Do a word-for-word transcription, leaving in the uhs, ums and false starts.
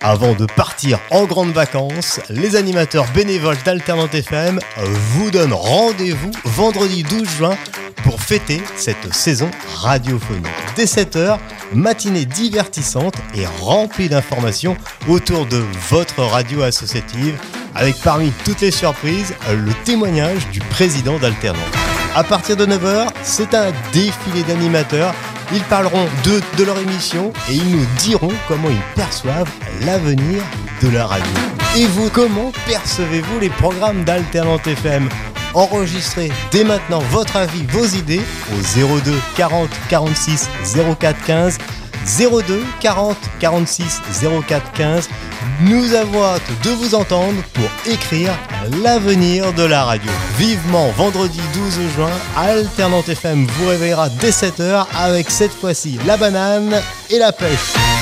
Avant de partir en grandes vacances, les animateurs bénévoles d'Alternante F M vous donnent rendez-vous vendredi douze juin pour fêter cette saison radiophonique. Dès sept heures, matinée divertissante et remplie d'informations autour de votre radio associative, avec parmi toutes les surprises, le témoignage du président d'Alternante. À partir de neuf heures, c'est un défilé d'animateurs. Ils parleront de, de leur émission et ils nous diront comment ils perçoivent l'avenir de la radio. Et vous, comment percevez-vous les programmes d'Alternante F M ? Enregistrez dès maintenant votre avis, vos idées au zéro deux quarante quarante-six zéro quatre quinze, zéro deux quarante quarante-six zéro quatre quinze. Nous avons hâte de vous entendre pour écrire l'avenir de la radio. Vivement vendredi douze juin, Alternante F M vous réveillera dès sept heures avec cette fois-ci la banane et la pêche.